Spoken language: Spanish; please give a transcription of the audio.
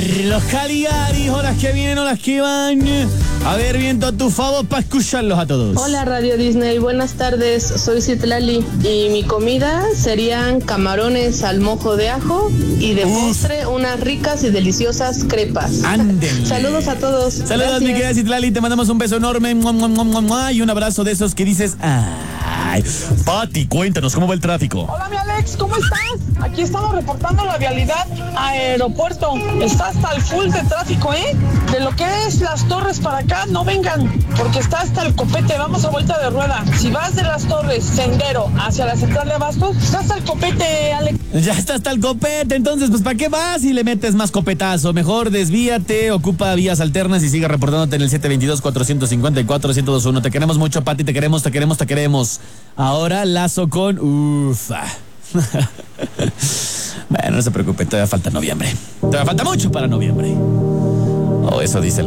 Los Caligaris, horas que vienen, horas que van. A ver, viento a tu favor para escucharlos a todos. Hola Radio Disney, buenas tardes, soy Citlali y mi comida serían camarones al mojo de ajo y de postre unas ricas y deliciosas crepas. Ándele. Saludos a todos. Saludos, Gracias. mi querida Citlali, te mandamos un beso enorme y un abrazo de esos que dices, ay, Pati, cuéntanos, ¿cómo va el tráfico? Hola, mi Alex, ¿cómo estás? Aquí estamos reportando la vialidad a aeropuerto. Está hasta el full de tráfico, ¿eh? De lo que es Las Torres para acá, no vengan, porque está hasta el copete. Vamos a vuelta de rueda. Si vas de Las Torres, Sendero, hacia la central de Abastos, está hasta el copete, Alex. Ya está hasta el copete, entonces, pues, ¿para qué vas y le metes más copetazo? Mejor desvíate, ocupa vías alternas y sigue reportándote en el 722-454-1021. Te queremos mucho, Pati, te queremos. Ahora Lazo con ufa. Bueno, no se preocupe, todavía falta noviembre. Todavía falta mucho para noviembre. O eso dice el